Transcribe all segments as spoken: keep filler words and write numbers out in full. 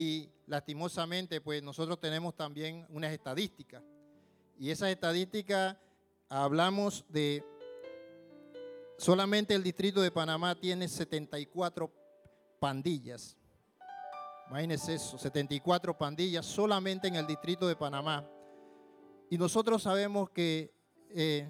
Y lastimosamente, pues nosotros tenemos también unas estadísticas. Y esas estadísticas, hablamos de, solamente el distrito de Panamá tiene setenta y cuatro pandillas. Imagínense eso, setenta y cuatro pandillas solamente en el distrito de Panamá. Y nosotros sabemos que eh,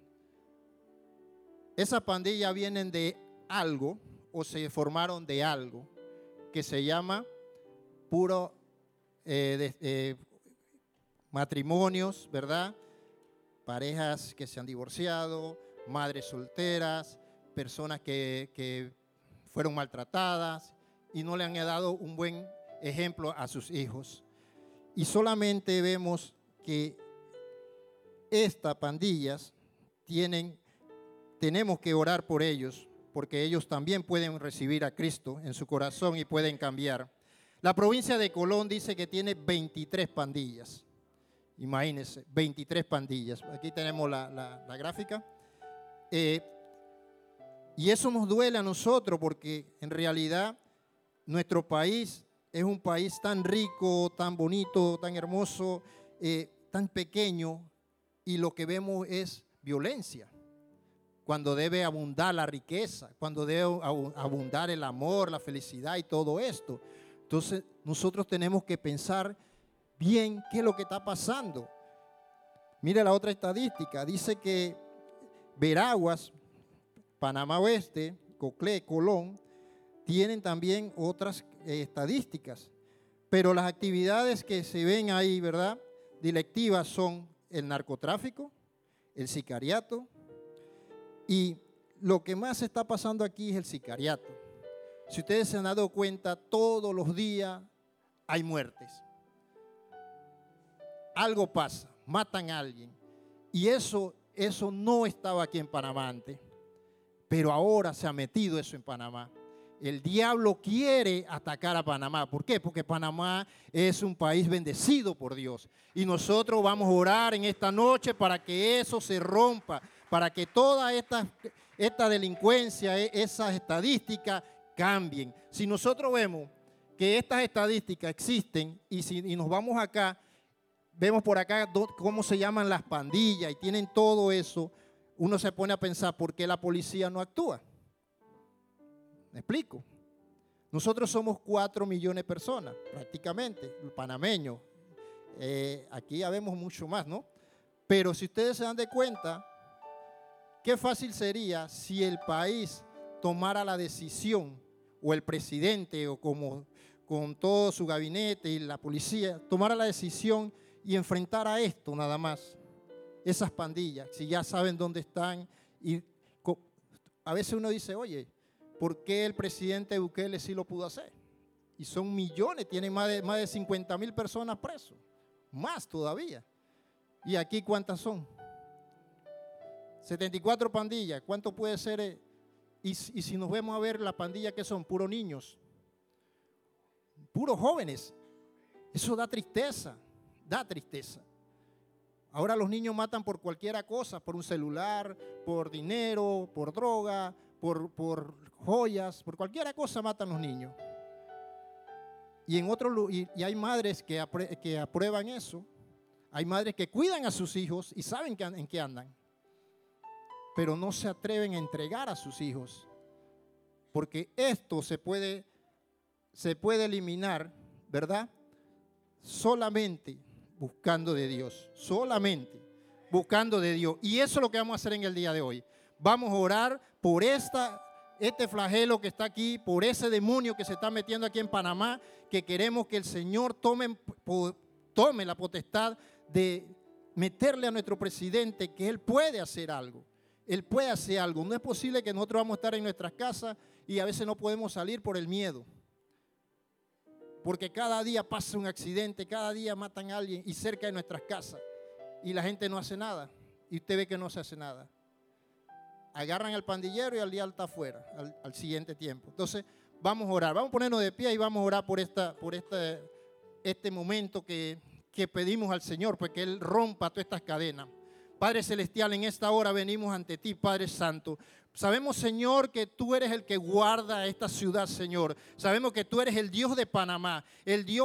esas pandillas vienen de algo o se formaron de algo que se llama puro eh, de, eh, matrimonios, ¿verdad? Parejas que se han divorciado, madres solteras, personas que, que fueron maltratadas y no le han dado un buen ejemplo a sus hijos. Y solamente vemos que estas pandillas tienen, tenemos que orar por ellos, porque ellos también pueden recibir a Cristo en su corazón y pueden cambiar. La provincia de Colón dice que tiene veintitrés pandillas. Imagínense, veintitrés pandillas. Aquí tenemos la, la, la gráfica. Eh, y eso nos duele a nosotros porque en realidad nuestro país es un país tan rico, tan bonito, tan hermoso, eh, tan pequeño, y lo que vemos es violencia. Cuando debe abundar la riqueza, cuando debe abundar el amor, la felicidad y todo esto. Entonces nosotros tenemos que pensar bien qué es lo que está pasando. Mire la otra estadística, dice que Veraguas, Panamá Oeste, Coclé, Colón, tienen también otras eh, estadísticas, pero las actividades que se ven ahí, ¿verdad?, delictivas son el narcotráfico, el sicariato, y lo que más está pasando aquí es el sicariato. Si ustedes se han dado cuenta, todos los días hay muertes. Algo pasa, matan a alguien. Y eso, eso no estaba aquí en Panamá antes, pero ahora se ha metido eso en Panamá. El diablo quiere atacar a Panamá. ¿Por qué? Porque Panamá es un país bendecido por Dios. Y nosotros vamos a orar en esta noche para que eso se rompa, para que toda esta, esta delincuencia, esas estadísticas cambien. Si nosotros vemos que estas estadísticas existen y, si, y nos vamos acá, vemos por acá do, cómo se llaman las pandillas y tienen todo eso, uno se pone a pensar por qué la policía no actúa. ¿Me explico? Nosotros somos cuatro millones de personas, prácticamente, panameños. Eh, aquí ya vemos mucho más, ¿no? Pero si ustedes se dan de cuenta, qué fácil sería si el país tomara la decisión, o el presidente, o como con todo su gabinete y la policía, tomara la decisión y enfrentara esto nada más. Esas pandillas, si ya saben dónde están. Y a veces uno dice, oye, ¿por qué el presidente Bukele sí lo pudo hacer? Y son millones, tienen más de, más de cincuenta mil personas presos, más todavía. ¿Y aquí cuántas son? setenta y cuatro pandillas, ¿cuánto puede ser? Y, y si nos vemos a ver la pandilla que son, puros niños, puros jóvenes, eso da tristeza, da tristeza. Ahora los niños matan por cualquier cosa, por un celular, por dinero, por droga, por, por joyas, por cualquier cosa matan los niños. Y, en otro, y, y hay madres que, apre, que aprueban eso, hay madres que cuidan a sus hijos y saben que, en qué andan, pero no se atreven a entregar a sus hijos, porque esto se puede, se puede eliminar, ¿verdad? Solamente buscando de Dios, solamente buscando de Dios. Y eso es lo que vamos a hacer en el día de hoy. Vamos a orar por esta, este flagelo que está aquí, por ese demonio que se está metiendo aquí en Panamá, que queremos que el Señor tome, tome la potestad de meterle a nuestro presidente que Él puede hacer algo. Él puede hacer algo. No es posible que nosotros vamos a estar en nuestras casas y a veces no podemos salir por el miedo. Porque cada día pasa un accidente, cada día matan a alguien y cerca de nuestras casas. Y la gente no hace nada. Y usted ve que no se hace nada. Agarran al pandillero y al día está afuera, al, al siguiente tiempo. Entonces, vamos a orar. Vamos a ponernos de pie y vamos a orar por, esta, por esta, este momento que, que pedimos al Señor, pues que Él rompa todas estas cadenas. Padre Celestial, en esta hora venimos ante ti, Padre Santo. Sabemos, Señor, que tú eres el que guarda esta ciudad, Señor. Sabemos que tú eres el Dios de Panamá, el Dios